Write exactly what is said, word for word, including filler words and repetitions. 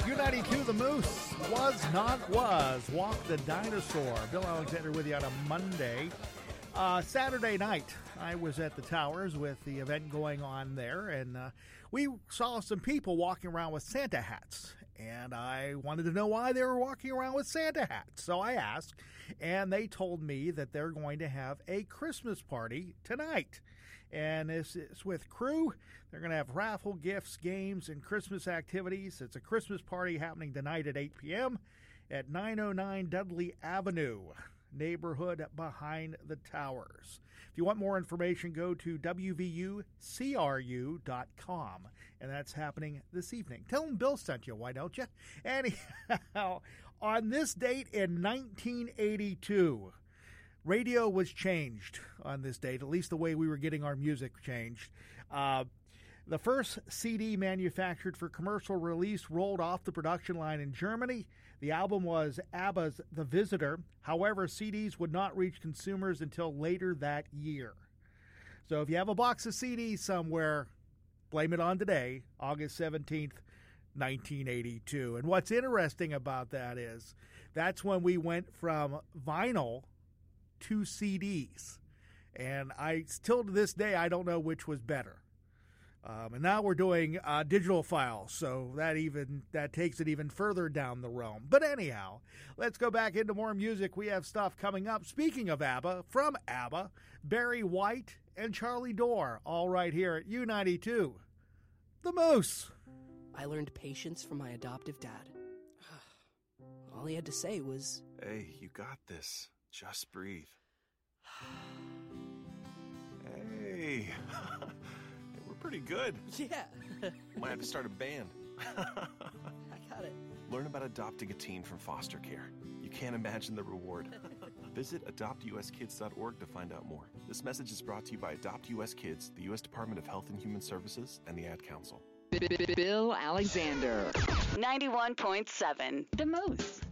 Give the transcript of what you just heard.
U ninety-two, The Moose, Was Not Was, Walk the Dinosaur. Bill Alexander with you on a Monday. Uh, Saturday night, I was at the Towers with the event going on there, and uh, we saw some people walking around with Santa hats. And I wanted to know why they were walking around with Santa hats. So I asked, and they told me that they're going to have a Christmas party tonight. And this is with crew. They're going to have raffle, gifts, games, and Christmas activities. It's a Christmas party happening tonight at eight p.m. at nine oh nine Dudley Avenue, neighborhood behind the Towers. If you want more information, go to W V U C R U dot com, and that's happening this evening. Tell them Bill sent you, why don't you? Anyhow, on this date in nineteen eighty-two, radio was changed on this date, at least the way we were getting our music changed. Uh, the first C D manufactured for commercial release rolled off the production line in Germany. The album was ABBA's The Visitor. However, C Ds would not reach consumers until later that year. So if you have a box of C Ds somewhere, blame it on today, August seventeenth, nineteen eighty-two. And what's interesting about that is that's when we went from vinyl to C Ds. And I still to this day, I don't know which was better. Um, and now we're doing uh, digital files, so that even that takes it even further down the realm. But anyhow, let's go back into more music. We have stuff coming up. Speaking of ABBA, from ABBA, Barry White and Charlie Dorr, all right here at U ninety-two, The Moose. I learned patience from my adoptive dad. All he had to say was, "Hey, you got this. Just breathe." Hey. Pretty good. Yeah. Might have to start a band. I got it. Learn about adopting a teen from foster care. You can't imagine the reward. Visit adopt u s kids dot org to find out more. This message is brought to you by Adopt U S Kids, the U S Department of Health and Human Services, and the Ad Council. Bill Alexander. ninety-one point seven The Moose.